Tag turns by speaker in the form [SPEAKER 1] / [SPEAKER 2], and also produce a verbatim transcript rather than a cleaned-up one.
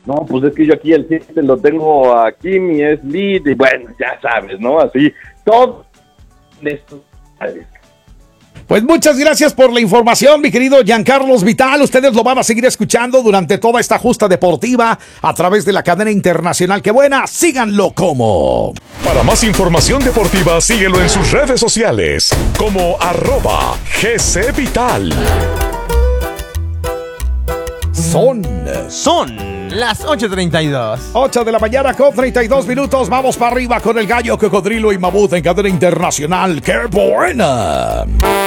[SPEAKER 1] No, pues es que yo aquí el siete lo tengo a Kimi, es lead, y bueno, ya sabes, ¿no? Así, todo esto.
[SPEAKER 2] Pues muchas gracias por la información, mi querido Giancarlos Vital. Ustedes lo van a seguir escuchando durante toda esta justa deportiva a través de la cadena internacional. ¡Qué buena! Síganlo como.
[SPEAKER 3] Para más información deportiva, síguelo en sus redes sociales como arroba G C Vital.
[SPEAKER 2] Son.
[SPEAKER 4] Son las ocho treinta y dos.
[SPEAKER 2] ocho de la mañana con treinta y dos minutos. Vamos para arriba con el gallo, cocodrilo y mamut en cadena internacional. ¡Qué buena!